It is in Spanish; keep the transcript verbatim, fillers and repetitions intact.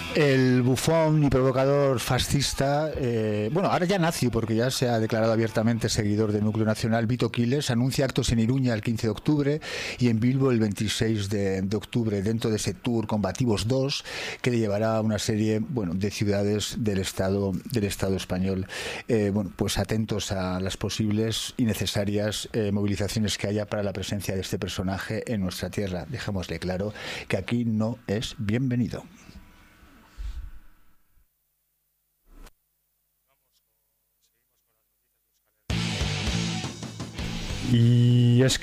El bufón y provocador fascista, eh, bueno, ahora ya nazi, porque ya se ha declarado abiertamente seguidor del Núcleo Nacional, Vito Quiles, anuncia actos en Iruña el quince de octubre y en Bilbo el veintiséis de, de octubre, dentro de ese tour Combativos dos, que le llevará a una serie, bueno, de ciudades del Estado, del Estado español. Eh, bueno, pues atentos a las posibles y necesarias eh, movilizaciones que haya para la presencia de este personaje en nuestra tierra. Dejémosle claro que aquí no es bienvenido. Y es